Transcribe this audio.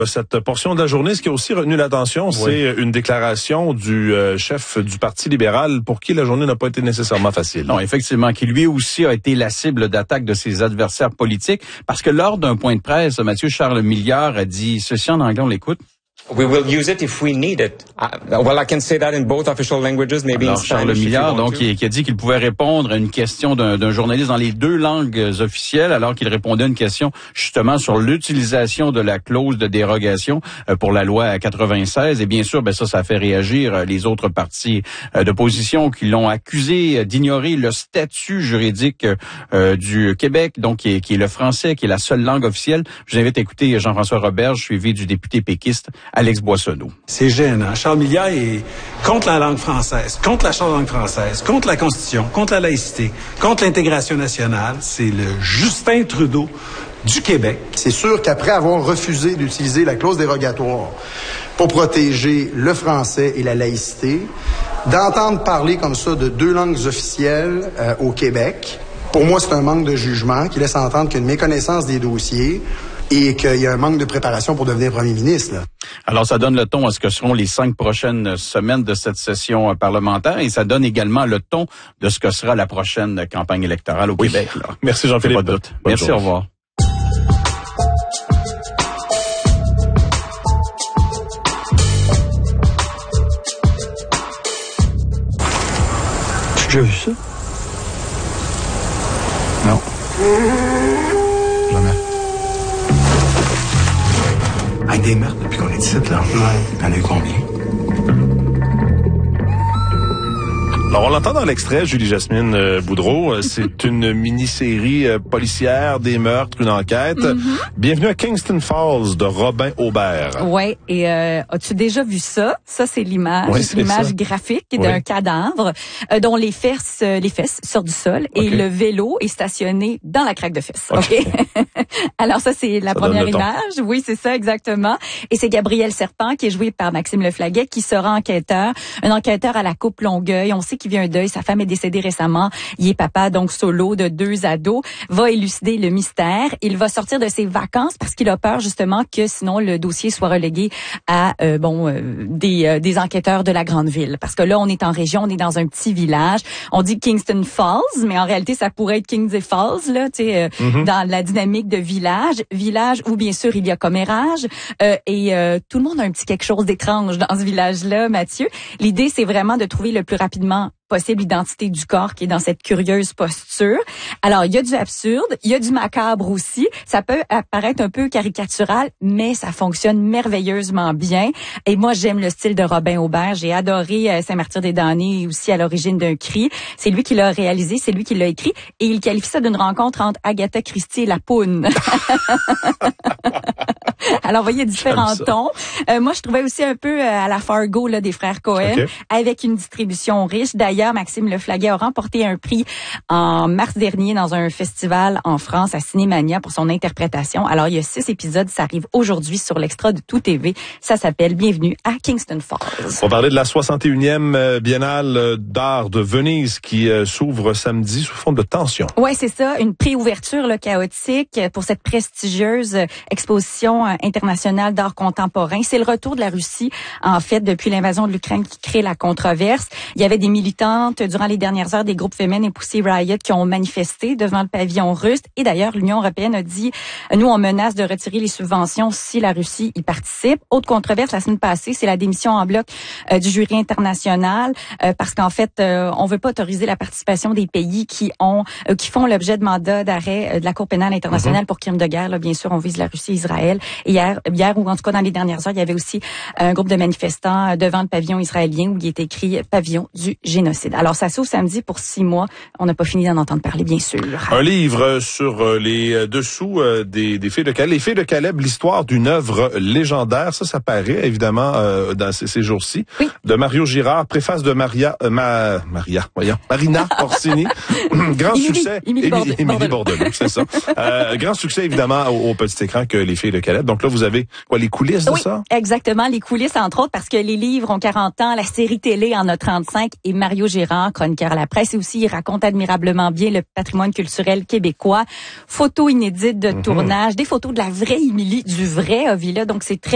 Cette portion de la journée, ce qui a aussi retenu l'attention, c'est une déclaration du chef du Parti libéral pour qui la journée n'a pas été nécessairement facile. Non, effectivement, qui lui aussi a été la cible d'attaque de ses adversaires politiques, parce que lors d'un point de presse, Mathieu Charles Milliard a dit ceci en anglais, on l'écoute. We will use it if we need it. Well, I can say that in both official languages, maybe in Spanish. Charles Milliard, donc, qui a dit qu'il pouvait répondre à une question d'un journaliste dans les deux langues officielles, alors qu'il répondait à une question justement sur l'utilisation de la clause de dérogation pour la loi 96. Et bien sûr, ça a fait réagir les autres partis d'opposition qui l'ont accusé d'ignorer le statut juridique du Québec, donc qui est le français, qui est la seule langue officielle. Je vous invite à écouter Jean-François Roberge, suivi du député péquiste Alex Boissonneau. C'est gênant. Charles Milliard est contre la langue française, contre la charte de langue française, contre la Constitution, contre la laïcité, contre l'intégration nationale. C'est le Justin Trudeau du Québec. C'est sûr qu'après avoir refusé d'utiliser la clause dérogatoire pour protéger le français et la laïcité, d'entendre parler comme ça de deux langues officielles au Québec, pour moi, c'est un manque de jugement qui laisse entendre qu'il y a une méconnaissance des dossiers et qu'il y a un manque de préparation pour devenir premier ministre, là. Alors, ça donne le ton à ce que seront les 5 prochaines semaines de cette session parlementaire et ça donne également le ton de ce que sera la prochaine campagne électorale au Québec. Là. Merci Jean-Philippe. Pas de doute. Merci, journée. Au revoir. Tu as déjà vu ça? Non. Jamais. Avec des meurtres depuis qu'on est ici, là. Il y en a eu combien? Alors, on l'entend dans l'extrait, Julie-Jasmine Boudreau. C'est une mini-série policière, des meurtres, une enquête. Bienvenue à Kingston Falls de Robin Aubert. Ouais, et as-tu déjà vu ça? Ça, c'est l'image, l'image graphique d'un cadavre dont les fesses sortent du sol et le vélo est stationné dans la craque de fesses. OK? Alors ça, c'est la première image. Oui, c'est ça, exactement. Et c'est Gabriel Serpent, qui est joué par Maxime Leflaguet, qui sera enquêteur. Un enquêteur à la Coupe Longueuil. On sait qu'il vit un deuil. Sa femme est décédée récemment. Il est papa, donc solo, de 2 ados. Va élucider le mystère. Il va sortir de ses vacances parce qu'il a peur, justement, que sinon le dossier soit relégué à des enquêteurs de la grande ville. Parce que là, on est en région, on est dans un petit village. On dit Kingston Falls, mais en réalité, ça pourrait être Kingsley Falls, là, tu sais, dans la dynamique de village où, bien sûr, il y a commérage. Et tout le monde a un petit quelque chose d'étrange dans ce village-là, Mathieu. L'idée, c'est vraiment de trouver le plus rapidement possible l'identité du corps qui est dans cette curieuse posture. Alors, il y a du absurde, il y a du macabre aussi. Ça peut apparaître un peu caricatural, mais ça fonctionne merveilleusement bien. Et moi, j'aime le style de Robin Aubert. J'ai adoré Saint-Martyr-des-Damnés aussi à l'origine d'un cri. C'est lui qui l'a réalisé, c'est lui qui l'a écrit. Et il qualifie ça d'une rencontre entre Agatha Christie et la Poune. Alors, vous voyez, différents tons. Moi, je trouvais aussi un peu à la Fargo là, des frères Cohen, avec une distribution riche. D'ailleurs, Maxime Leflaguet a remporté un prix en mars dernier dans un festival en France à Cinémania pour son interprétation. Alors, il y a 6 épisodes. Ça arrive aujourd'hui sur l'Extra de Tout TV. Ça s'appelle Bienvenue à Kingston Falls. On parlait de la 61e Biennale d'art de Venise qui s'ouvre samedi sous forme de tension. Ouais, c'est ça. Une préouverture là, chaotique pour cette prestigieuse exposition internationale d'art contemporain. C'est le retour de la Russie, en fait, depuis l'invasion de l'Ukraine qui crée la controverse. Il y avait des militants durant les dernières heures des groupes Femen et Pussy Riot qui ont manifesté devant le pavillon russe. Et d'ailleurs, l'Union européenne a dit, nous, on menace de retirer les subventions si la Russie y participe. Autre controverse la semaine passée, c'est la démission en bloc du jury international parce qu'en fait, on veut pas autoriser la participation des pays qui font l'objet de mandats d'arrêt de la Cour pénale internationale pour crimes de guerre. Là, bien sûr, on vise la Russie et Israël. Et hier, ou en tout cas dans les dernières heures, il y avait aussi un groupe de manifestants devant le pavillon israélien où il était écrit « Pavillon du génocide ». Alors, ça s'ouvre samedi pour 6 mois. On n'a pas fini d'en entendre parler, bien sûr. Un livre sur les dessous des Filles de Caleb. Les Filles de Caleb, l'histoire d'une œuvre légendaire. Ça paraît, évidemment, dans ces jours-ci. Oui. De Mario Girard, préface de Marina Orsini. Grand succès. Émilie Bordelot, c'est ça. Grand succès, évidemment, au petit écran que les Filles de Caleb. Donc là, vous avez quoi, les coulisses de ça? Exactement, les coulisses, entre autres, parce que les livres ont 40 ans, la série télé en a 35, et Mario Girard, chroniqueur à la presse, et aussi, il raconte admirablement bien le patrimoine culturel québécois. Photos inédites de tournage, des photos de la vraie Émilie, du vrai Ovila, donc c'est très